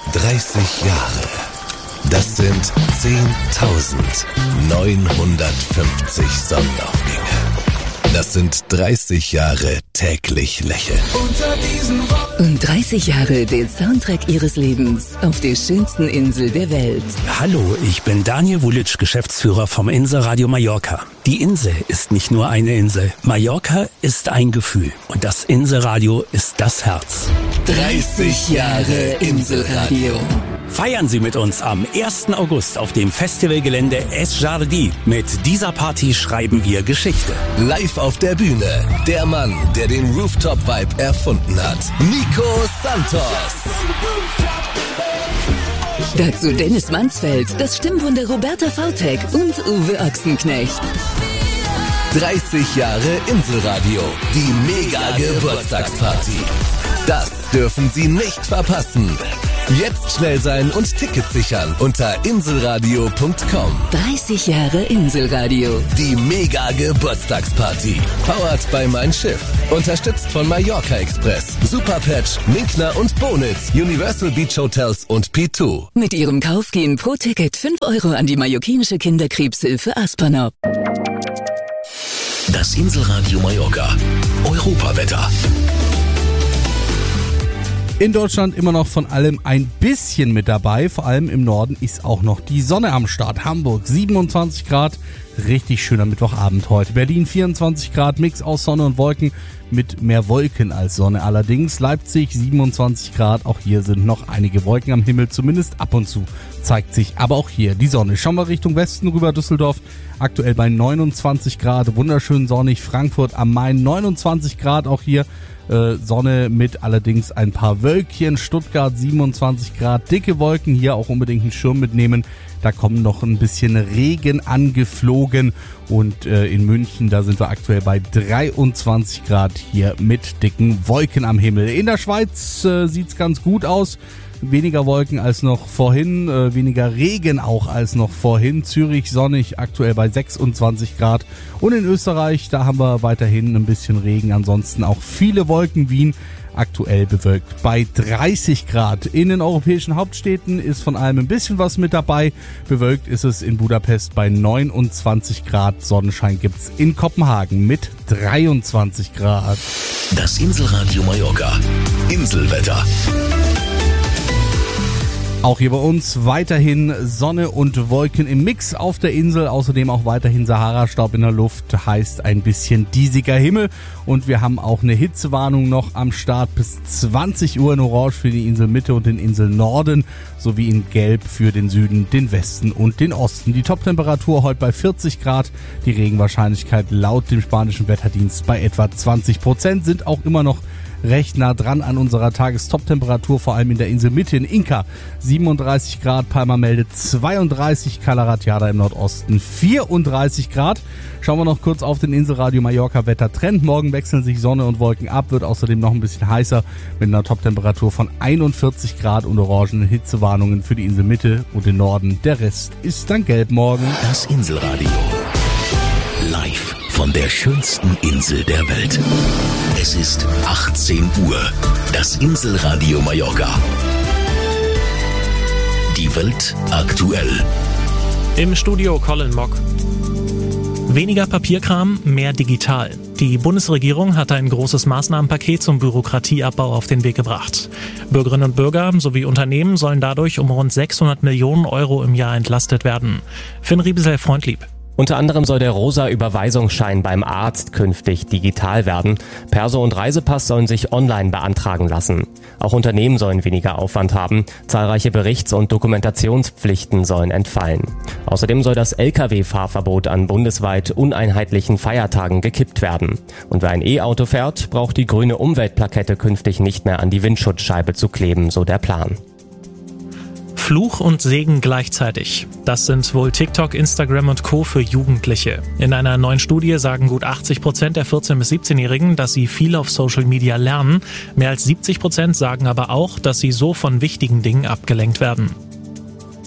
30 Jahre. Das sind 10.950 Sonnenaufgänge. Das sind 30 Jahre täglich lächeln. Und 30 Jahre der Soundtrack Ihres Lebens auf der schönsten Insel der Welt. Hallo, ich bin Daniel Vulic, Geschäftsführer vom Inselradio Mallorca. Die Insel ist nicht nur eine Insel. Mallorca ist ein Gefühl. Und das Inselradio ist das Herz. 30 Jahre Inselradio. Feiern Sie mit uns am 1. August auf dem Festivalgelände Es Jardí. Mit dieser Party schreiben wir Geschichte. Live auf der Bühne, der Mann, der den Rooftop-Vibe erfunden hat. Nico Santos. Dazu Dennis Mansfeld, das Stimmwunder Roberta Vautek und Uwe Ochsenknecht. 30 Jahre Inselradio, die Mega-Geburtstagsparty. Das dürfen Sie nicht verpassen. Jetzt schnell sein und Tickets sichern unter inselradio.com. 30 Jahre Inselradio. Die Mega-Geburtstagsparty. Powered by Mein Schiff. Unterstützt von Mallorca Express, Superpatch, Minkner und Bonitz, Universal Beach Hotels und P2. Mit Ihrem Kauf gehen pro Ticket 5 Euro an die mallorquinische Kinderkrebshilfe Aspernop. Das Inselradio Mallorca. Europawetter. In Deutschland immer noch von allem ein bisschen mit dabei. Vor allem im Norden ist auch noch die Sonne am Start. Hamburg 27 Grad, richtig schöner Mittwochabend heute. Berlin 24 Grad, Mix aus Sonne und Wolken mit mehr Wolken als Sonne allerdings. Leipzig 27 Grad, auch hier sind noch einige Wolken am Himmel, zumindest ab und zu zeigt sich aber auch hier die Sonne. Schauen wir Richtung Westen rüber, Düsseldorf aktuell bei 29 Grad, wunderschön sonnig. Frankfurt am Main 29 Grad, auch hier Sonne mit allerdings ein paar Wölkchen. Stuttgart 27 Grad, dicke Wolken, hier auch unbedingt einen Schirm mitnehmen. Da kommen noch ein bisschen Regen angeflogen und in München, da sind wir aktuell bei 23 Grad hier mit dicken Wolken am Himmel. In der Schweiz sieht's ganz gut aus. Weniger Wolken als noch vorhin, weniger Regen auch als noch vorhin. Zürich sonnig, aktuell bei 26 Grad. Und in Österreich, da haben wir weiterhin ein bisschen Regen. Ansonsten auch viele Wolken. Wien aktuell bewölkt bei 30 Grad. In den europäischen Hauptstädten ist von allem ein bisschen was mit dabei. Bewölkt ist es in Budapest bei 29 Grad. Sonnenschein gibt's in Kopenhagen mit 23 Grad. Das Inselradio Mallorca. Inselwetter. Auch hier bei uns weiterhin Sonne und Wolken im Mix auf der Insel. Außerdem auch weiterhin Sahara-Staub in der Luft, heißt ein bisschen diesiger Himmel. Und wir haben auch eine Hitzewarnung noch am Start bis 20 Uhr in Orange für die Inselmitte und den Inselnorden sowie in Gelb für den Süden, den Westen und den Osten. Die Toptemperatur heute bei 40 Grad. Die Regenwahrscheinlichkeit laut dem spanischen Wetterdienst bei etwa 20%, sind auch immer noch recht nah dran an unserer Tagestop-Temperatur, vor allem in der Inselmitte in Inca. 37 Grad, Palma meldet 32, Cala Ratjada im Nordosten 34 Grad. Schauen wir noch kurz auf den Inselradio Mallorca Wettertrend. Morgen wechseln sich Sonne und Wolken ab, wird außerdem noch ein bisschen heißer mit einer Top-Temperatur von 41 Grad und orangen Hitzewarnungen für die Inselmitte und den Norden. Der Rest ist dann gelb morgen. Das Inselradio. Live von der schönsten Insel der Welt. Es ist 18 Uhr. Das Inselradio Mallorca. Die Welt aktuell. Im Studio Colin Mock. Weniger Papierkram, mehr digital. Die Bundesregierung hat ein großes Maßnahmenpaket zum Bürokratieabbau auf den Weg gebracht. Bürgerinnen und Bürger sowie Unternehmen sollen dadurch um rund 600 Millionen Euro im Jahr entlastet werden. Finn Riebesel-Freundlieb. Unter anderem soll der rosa Überweisungsschein beim Arzt künftig digital werden. Perso und Reisepass sollen sich online beantragen lassen. Auch Unternehmen sollen weniger Aufwand haben. Zahlreiche Berichts- und Dokumentationspflichten sollen entfallen. Außerdem soll das Lkw-Fahrverbot an bundesweit uneinheitlichen Feiertagen gekippt werden. Und wer ein E-Auto fährt, braucht die grüne Umweltplakette künftig nicht mehr an die Windschutzscheibe zu kleben, so der Plan. Fluch und Segen gleichzeitig. Das sind wohl TikTok, Instagram und Co. für Jugendliche. In einer neuen Studie sagen gut 80% der 14- bis 17-Jährigen, dass sie viel auf Social Media lernen. Mehr als 70% sagen aber auch, dass sie so von wichtigen Dingen abgelenkt werden.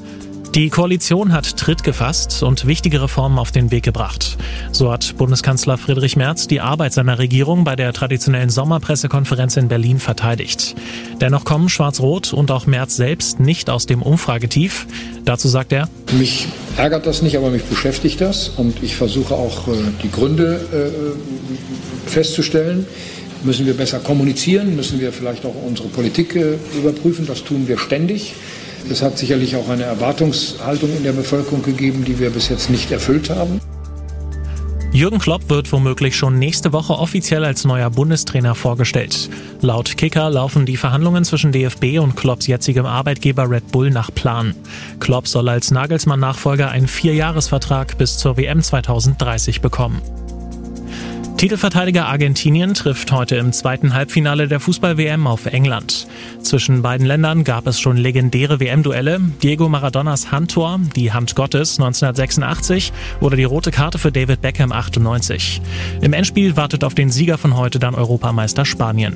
Die Koalition hat Tritt gefasst und wichtige Reformen auf den Weg gebracht. So hat Bundeskanzler Friedrich Merz die Arbeit seiner Regierung bei der traditionellen Sommerpressekonferenz in Berlin verteidigt. Dennoch kommen Schwarz-Rot und auch Merz selbst nicht aus dem Umfragetief. Dazu sagt er: Mich ärgert das nicht, aber mich beschäftigt das und ich versuche auch die Gründe festzustellen. Müssen wir besser kommunizieren? Müssen wir vielleicht auch unsere Politik überprüfen? Das tun wir ständig. Es hat sicherlich auch eine Erwartungshaltung in der Bevölkerung gegeben, die wir bis jetzt nicht erfüllt haben. Jürgen Klopp wird womöglich schon nächste Woche offiziell als neuer Bundestrainer vorgestellt. Laut Kicker laufen die Verhandlungen zwischen DFB und Klopps jetzigem Arbeitgeber Red Bull nach Plan. Klopp soll als Nagelsmann-Nachfolger einen 4-Jahres-Vertrag bis zur WM 2030 bekommen. Titelverteidiger Argentinien trifft heute im zweiten Halbfinale der Fußball-WM auf England. Zwischen beiden Ländern gab es schon legendäre WM-Duelle. Diego Maradonas Handtor, die Hand Gottes 1986 oder die rote Karte für David Beckham 98. Im Endspiel wartet auf den Sieger von heute dann Europameister Spanien.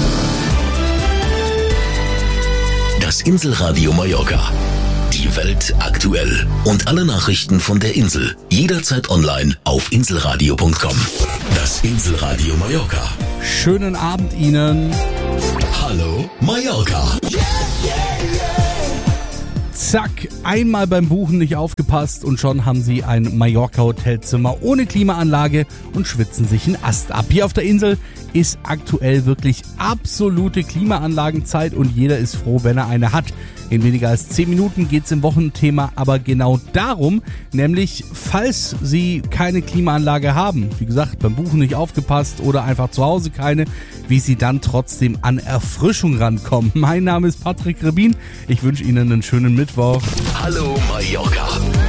Das Inselradio Mallorca. Die Welt aktuell. Und alle Nachrichten von der Insel. Jederzeit online auf inselradio.com. Das Inselradio Mallorca. Schönen Abend Ihnen. Hallo Mallorca. Zack, einmal beim Buchen nicht aufgepasst und schon haben Sie ein Mallorca-Hotelzimmer ohne Klimaanlage und schwitzen sich einen Ast ab. Hier auf der Insel ist aktuell wirklich absolute Klimaanlagenzeit und jeder ist froh, wenn er eine hat. In weniger als 10 Minuten geht es im Wochenthema aber genau darum, nämlich falls Sie keine Klimaanlage haben, wie gesagt, beim Buchen nicht aufgepasst oder einfach zu Hause keine, wie Sie dann trotzdem an Erfrischung rankommen. Mein Name ist Patrick Rebin, ich wünsche Ihnen einen schönen Mittwoch. Hallo Mallorca.